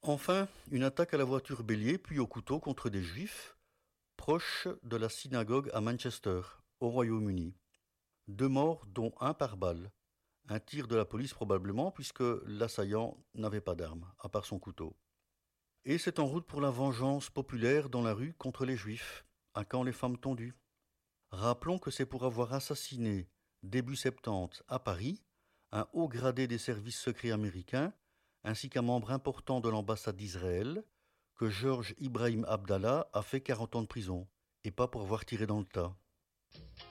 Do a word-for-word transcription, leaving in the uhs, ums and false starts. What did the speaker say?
Enfin, une attaque à la voiture bélier puis au couteau contre des juifs proches de la synagogue à Manchester, au Royaume-Uni. Deux morts, dont un par balle. Un tir de la police probablement, puisque l'assaillant n'avait pas d'arme, à part son couteau. Et c'est en route pour la vengeance populaire dans la rue contre les juifs. À quand les femmes tondues? Rappelons que c'est pour avoir assassiné, début septembre, à Paris, un haut gradé des services secrets américains, ainsi qu'un membre important de l'ambassade d'Israël, que Georges Ibrahim Abdallah a fait quarante ans de prison, et pas pour avoir tiré dans le tas.